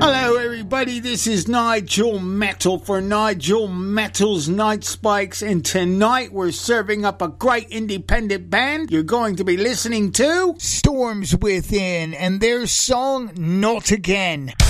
Hello everybody, this is Nigel Metal for Nigel Metal's Night Spikes, and tonight we're serving up a great independent band. You're going to be listening to Storms Within and their song Not Again.